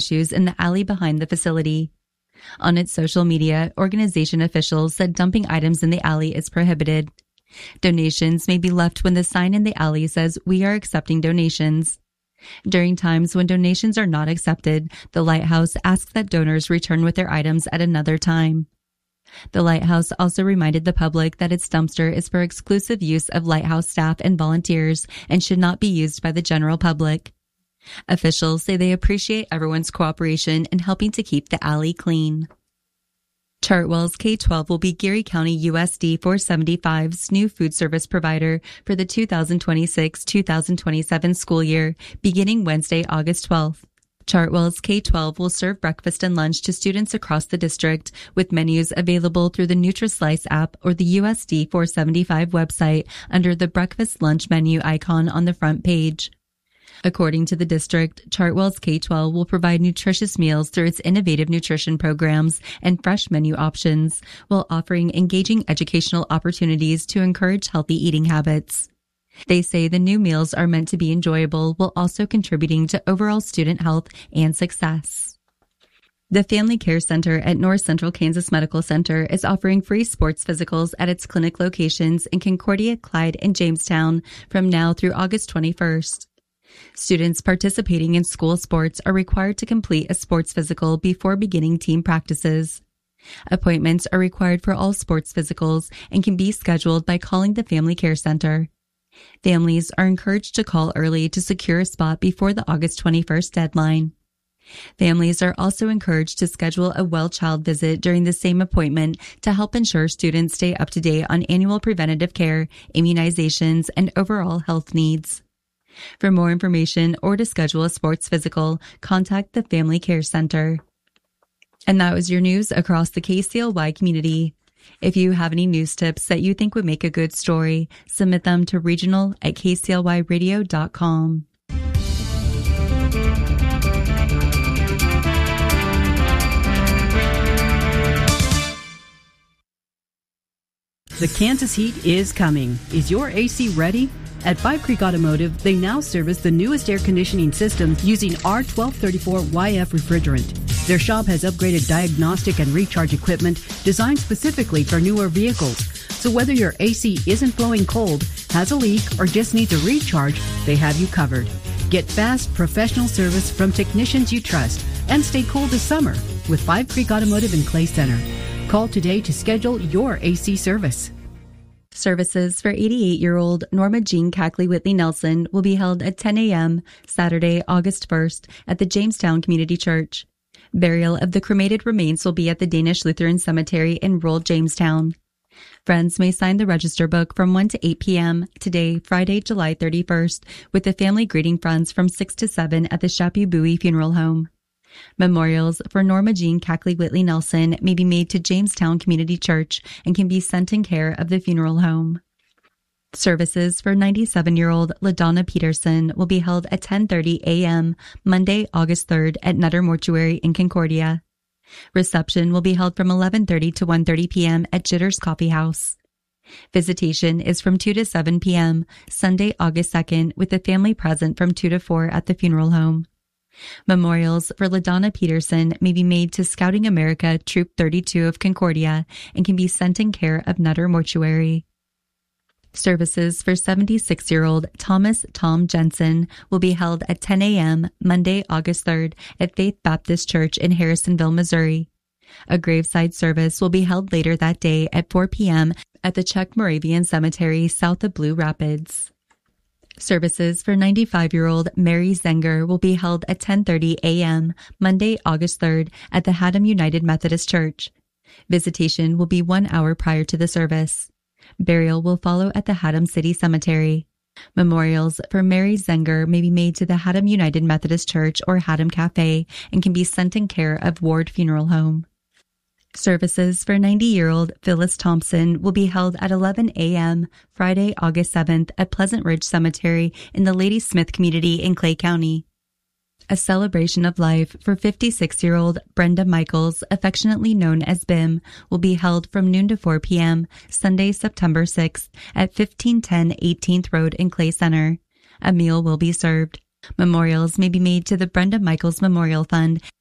shoes in the alley behind the facility. On its social media, organization officials said dumping items in the alley is prohibited. Donations may be left when the sign in the alley says, "We are accepting donations." During times when donations are not accepted, the Lighthouse asks that donors return with their items at another time. The Lighthouse also reminded the public that its dumpster is for exclusive use of Lighthouse staff and volunteers and should not be used by the general public. Officials say they appreciate everyone's cooperation in helping to keep the alley clean. Chartwell's K-12 will be Geary County USD 475's new food service provider for the 2026-2027 school year, beginning Wednesday, August 12th. Chartwell's K-12 will serve breakfast and lunch to students across the district, with menus available through the NutriSlice app or the USD 475 website under the breakfast lunch menu icon on the front page. According to the district, Chartwell's K-12 will provide nutritious meals through its innovative nutrition programs and fresh menu options, while offering engaging educational opportunities to encourage healthy eating habits. They say the new meals are meant to be enjoyable while also contributing to overall student health and success. The Family Care Center at North Central Kansas Medical Center is offering free sports physicals at its clinic locations in Concordia, Clyde, and Jamestown from now through August 21st. Students participating in school sports are required to complete a sports physical before beginning team practices. Appointments are required for all sports physicals and can be scheduled by calling the Family Care Center. Families are encouraged to call early to secure a spot before the August 21st deadline. Families are also encouraged to schedule a well child visit during the same appointment to help ensure students stay up to date on annual preventative care, immunizations, and overall health needs. For more information or to schedule a sports physical, contact the Family Care Center. And that was your news across the KCLY community. If you have any news tips that you think would make a good story, submit them to regional@kclyradio.com. The Kansas heat is coming. Is your AC ready? At Five Creek Automotive, they now service the newest air conditioning system using R1234YF refrigerant. Their shop has upgraded diagnostic and recharge equipment designed specifically for newer vehicles. So whether your AC isn't blowing cold, has a leak, or just needs a recharge, they have you covered. Get fast, professional service from technicians you trust and stay cool this summer with Five Creek Automotive in Clay Center. Call today to schedule your AC service. Services for 88-year-old Norma Jean Cackley Whitley Nelson will be held at 10 a.m. Saturday, August 1st at the Jamestown Community Church. Burial of the cremated remains will be at the Danish Lutheran Cemetery in rural Jamestown. Friends may sign the register book from 1 to 8 p.m. today, Friday, July 31st, with the family greeting friends from 6 to 7 at the Chapu Bowie Funeral Home. Memorials for Norma Jean Cackley Whitley Nelson may be made to Jamestown Community Church and can be sent in care of the funeral home. Services for 97-year-old LaDonna Peterson will be held at 10:30 a.m. Monday, August 3rd at Nutter Mortuary in Concordia. Reception will be held from 11:30 to 1:30 p.m. at Jitters Coffee House. Visitation is from 2 to 7 p.m. Sunday, August 2nd, with the family present from 2 to 4 at the funeral home. Memorials for LaDonna Peterson may be made to Scouting America Troop 32 of Concordia and can be sent in care of Nutter Mortuary. Services for 76-year-old Thomas Tom Jensen will be held at 10 a.m. Monday, August 3rd at Faith Baptist Church in Harrisonville, Missouri. A graveside service will be held later that day at 4 p.m. at the Czech Moravian Cemetery south of Blue Rapids. Services for 95-year-old Mary Zenger will be held at 10:30 a.m. Monday, August 3rd at the Haddam United Methodist Church. Visitation will be 1 hour prior to the service. Burial will follow at the Haddam City Cemetery. Memorials for Mary Zenger may be made to the Haddam United Methodist Church or Haddam Cafe and can be sent in care of Ward Funeral Home. Services for 90-year-old Phyllis Thompson will be held at 11 a.m. Friday, August 7th at Pleasant Ridge Cemetery in the Lady Smith community in Clay County. A celebration of life for 56-year-old Brenda Michaels, affectionately known as Bim, will be held from noon to 4 p.m. Sunday, September 6th at 1510 18th Road in Clay Center. A meal will be served. Memorials may be made to the Brenda Michaels Memorial Fund